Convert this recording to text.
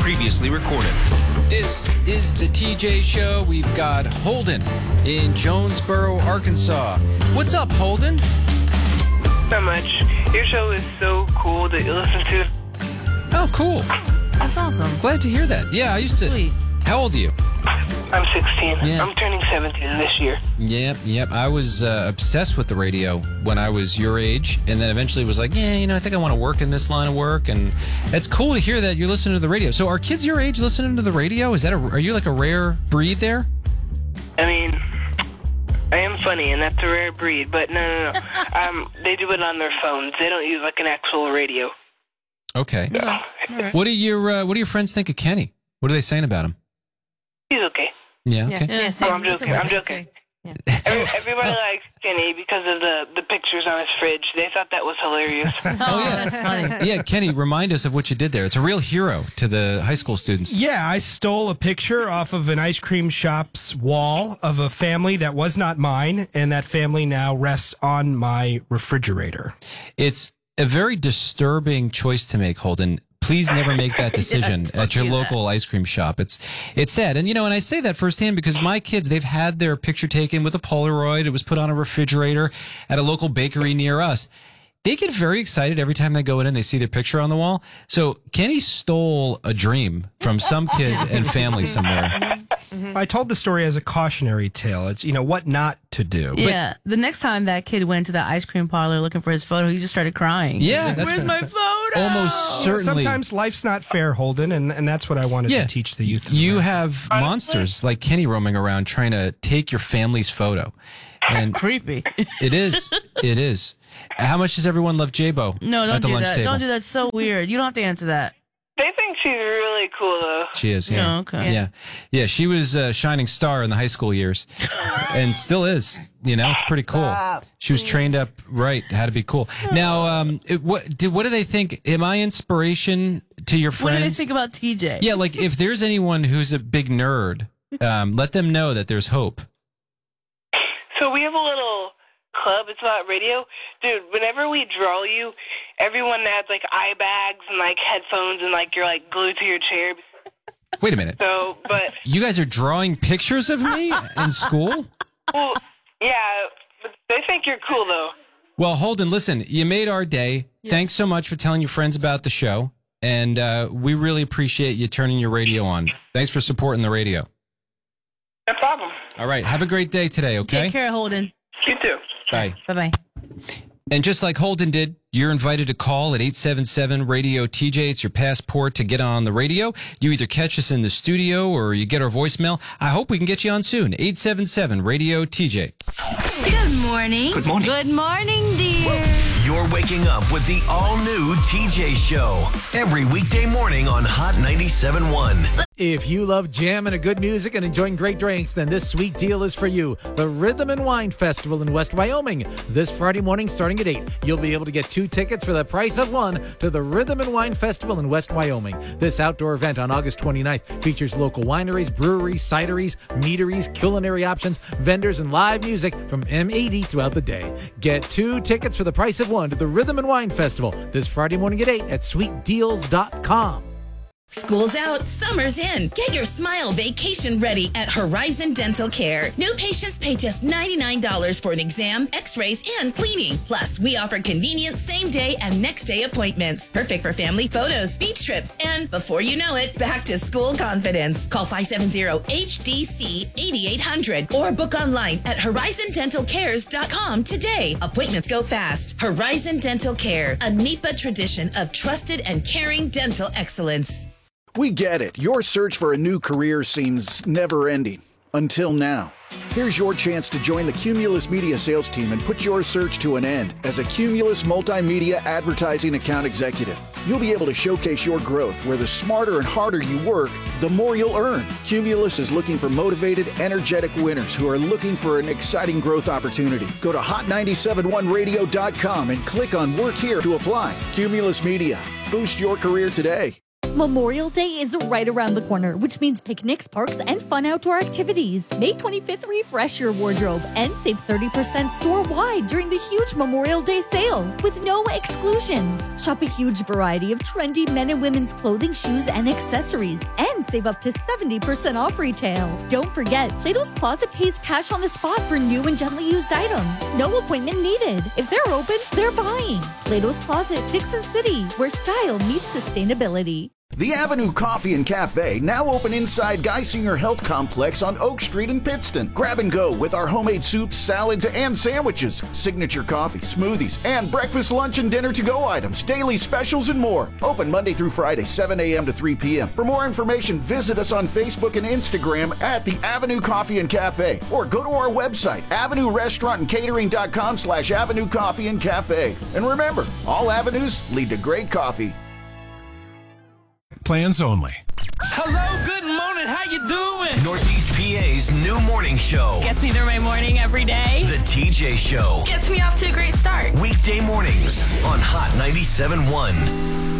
previously recorded. This is the TJ Show. We've got Holden in Jonesboro, Arkansas. What's up, Holden? Not much. Your show is so cool that you listen to. Oh, cool. That's awesome. Glad to hear that. Yeah, I used to. Sweet. How old are you? I'm 16. Yeah. I'm turning 17 this year. Yep. I was obsessed with the radio when I was your age, and then eventually was like, I think I want to work in this line of work, and it's cool to hear that you're listening to the radio. So are kids your age listening to the radio? Are you like a rare breed there? I mean, I am funny, and that's a rare breed, but no. They do it on their phones. They don't use like an actual radio. Okay. Yeah. All right. What do your friends think of Kenny? What are they saying about him? He's okay. Yeah. Okay. Yeah, Oh, I'm joking. Yeah. Everybody likes Kenny because of the pictures on his fridge. They thought that was hilarious. Oh, yeah, that's funny. Yeah, Kenny, remind us of what you did there. It's a real hero to the high school students. Yeah, I stole a picture off of an ice cream shop's wall of a family that was not mine, and that family now rests on my refrigerator. It's a very disturbing choice to make, Holden. Please never make that decision at your local ice cream shop. It's sad. And, and I say that firsthand because my kids, they've had their picture taken with a Polaroid. It was put on a refrigerator at a local bakery near us. They get very excited every time they go in and they see their picture on the wall. So Kenny stole a dream from some kid and family somewhere. I told the story as a cautionary tale. It's, what not to do. Yeah. The next time that kid went to the ice cream parlor looking for his photo, he just started crying. Yeah. Where's my photo? Almost certainly. Sometimes life's not fair, Holden, and that's what I wanted to teach the youth. You have monsters like Kenny roaming around trying to take your family's photo. And Creepy. It is. How much does everyone love J-Bo No, don't at the do lunch that. table? Don't do that. It's so weird. You don't have to answer that. They think she's really cool, though. She is, yeah. Oh, okay. Yeah, she was a shining star in the high school years and still is. It's pretty cool. She was trained up right, how to be cool. Now, what do they think? Am I inspiration to your friends? What do they think about TJ? Yeah, like if there's anyone who's a big nerd, let them know that there's hope. So we have a little club. It's about radio. Dude, whenever we draw you, everyone has like eye bags and like headphones and like you're like glued to your chair. Wait a minute. So, but You guys are drawing pictures of me in school? well, yeah, but they think you're cool though. Well, Holden, listen, you made our day. Yes. Thanks so much for telling your friends about the show. And we really appreciate you turning your radio on. Thanks for supporting the radio. No problem. All right. Have a great day today, okay? Take care, Holden. You too. Bye. Bye-bye. And just like Holden did, you're invited to call at 877-RADIO-TJ. It's your passport to get on the radio. You either catch us in the studio or you get our voicemail. I hope we can get you on soon. 877-RADIO-TJ. Good morning. Good morning. Good morning, dear. You're waking up with the all-new TJ Show. Every weekday morning on Hot 97.1. If you love jam and good music and enjoying great drinks, then this sweet deal is for you. The Rhythm and Wine Festival in West Wyoming. This Friday morning starting at 8. You'll be able to get 2 tickets for the price of 1 to the Rhythm and Wine Festival in West Wyoming. This outdoor event on August 29th features local wineries, breweries, cideries, meaderies, culinary options, vendors, and live music from M80 throughout the day. Get 2 tickets for the price of 1 to the Rhythm and Wine Festival this Friday morning at 8 at sweetdeals.com. School's out, summer's in. Get your smile vacation ready at Horizon Dental Care. New patients pay just $99 for an exam, x-rays, and cleaning. Plus, we offer convenient same-day and next-day appointments. Perfect for family photos, beach trips, and before you know it, back to school confidence. Call 570-HDC-8800 or book online at horizondentalcares.com today. Appointments go fast. Horizon Dental Care, a NEPA tradition of trusted and caring dental excellence. We get it. Your search for a new career seems never-ending. Until now. Here's your chance to join the Cumulus Media sales team and put your search to an end as a Cumulus Multimedia Advertising Account Executive. You'll be able to showcase your growth where the smarter and harder you work, the more you'll earn. Cumulus is looking for motivated, energetic winners who are looking for an exciting growth opportunity. Go to hot971radio.com and click on Work Here to apply. Cumulus Media. Boost your career today. Memorial Day is right around the corner, which means picnics, parks, and fun outdoor activities. May 25th, refresh your wardrobe and save 30% store-wide during the huge Memorial Day sale with no exclusions. Shop a huge variety of trendy men and women's clothing, shoes, and accessories and save up to 70% off retail. Don't forget, Plato's Closet pays cash on the spot for new and gently used items. No appointment needed. If they're open, they're buying. Plato's Closet, Dixon City, where style meets sustainability. The Avenue Coffee and Cafe, now open inside Geisinger Health Complex on Oak Street in Pittston. Grab and go with our homemade soups, salads, and sandwiches, signature coffee, smoothies, and breakfast, lunch, and dinner to-go items, daily specials, and more. Open Monday through Friday, 7 a.m. to 3 p.m. For more information, visit us on Facebook and Instagram at the Avenue Coffee and Cafe, or go to our website, avenuerestaurantandcatering.com/Avenue Coffee and Cafe. And remember, all avenues lead to great coffee. Plans only. Hello, good morning, how you doing? Northeast PA's new morning show. Gets me through my morning every day. The TJ Show. Gets me off to a great start. Weekday mornings on Hot 97.1.